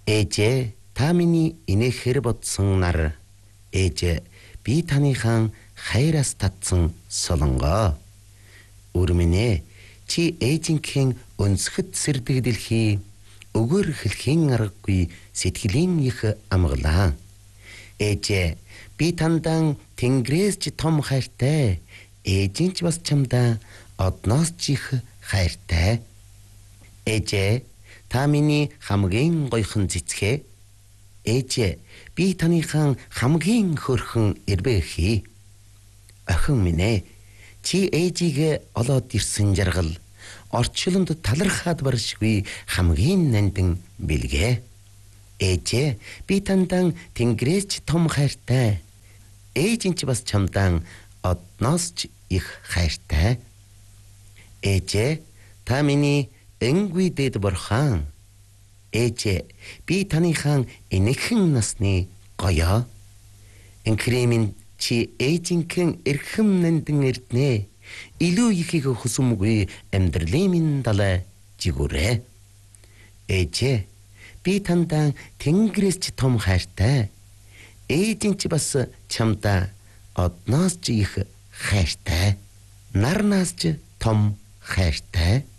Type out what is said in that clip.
Ээжээ, та миний инээхээр бодсон нар. Ээжээ, би таныхан хайраас татсан солонгоо. Үрмэнэ, чи ээжинхэн өнсгөд сэрдэг дэлхий, өгөр хэлхийн аргагүй сэтгэлийн их амгалаа. Ээжээ, би тандан Тэнгэрээс ч том хайртай, ээжийн ч бас чамдаа одноос ч их хайртай. Ээжээ, та миний хамгийн гойхон цэцгээ. Ээжээ, би таныхан хамгийн хөөрхөн эрбэхий. Охин минь ээ, чи ээжигээ олоод ирсэн жаргал, орчлонд талархаад баршгүй хамгийн нандин бэлгээ. Ээжээ, би тандан Тэнгэрээс ч том хайртай, ээжийн ч бас чамдан одноос ч их хайртай. Ээжээ, та миний энгүй дэд бурхан. Ээжээ, би таныхан энэхэн насны гоёо. Энхрэмин чи ээжинхэн эрхэм нандин эрднэ, илүү ихийг хүсэмгүй амьдралын минь далай жигүрэ. Ээжээ, би тандан Тэнгэрээс ч том хайртай, ээжийн ч бас чамдаа одноос ч их хайртай, нарнаас ч том хайртай.